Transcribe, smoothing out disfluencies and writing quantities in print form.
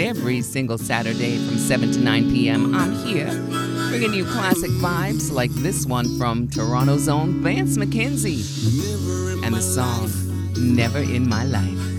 every single Saturday from 7 to 9 p.m. I'm here bringing you classic vibes like this one from Toronto's own Vance McKenzie and the song Never in My Life.